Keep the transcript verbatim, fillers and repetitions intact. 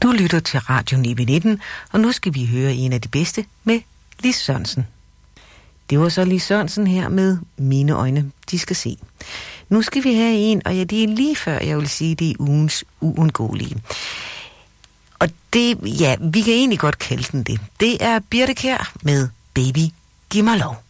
Du lytter til Radio nitten nitten, og nu skal vi høre en af de bedste med Lis Sørensen. Det var så Lis Sørensen her med Mine øjne, de skal se. Nu skal vi have en, og ja, det er lige før, jeg vil sige, det er ugens uundgåelige. Og det, ja, vi kan egentlig godt kalde den det. Det er Birthe Kjær med Baby, giv mig lov.